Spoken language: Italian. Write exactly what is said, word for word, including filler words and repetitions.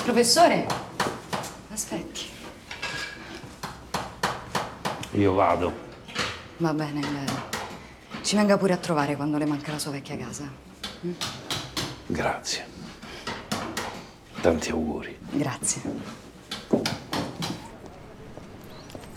Professore, aspetti. Io vado. Va bene, bene. Ci venga pure a trovare quando le manca la sua vecchia casa. Mm? Grazie. Tanti auguri. Grazie.